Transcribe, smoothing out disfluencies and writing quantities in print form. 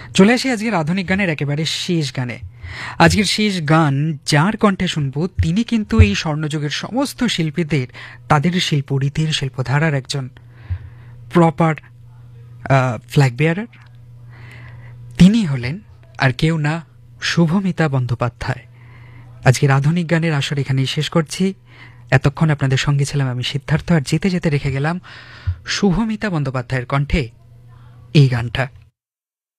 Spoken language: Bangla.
চলে আসি আজকের আধুনিক গানের একেবারে শেষ গানে। আজকের শেষ গান যার কণ্ঠে শুনব তিনি কিন্তু এই স্বর্ণযুগের সমস্ত শিল্পীদের তাদের শিল্পরীতির শিল্পধারার একজন প্রপার ফ্ল্যাগ বেয়ারার। তিনি হলেন আর কেউ না, শুভমিতা বন্দ্যোপাধ্যায়। আজকের আধুনিক গানের আসর এখানেই শেষ করছি। এতক্ষণ আপনাদের সঙ্গে ছিলাম আমি সিদ্ধার্থ, আর যেতে যেতে রেখে গেলাম শুভমিতা বন্দ্যোপাধ্যায়ের কণ্ঠে এই গানটা।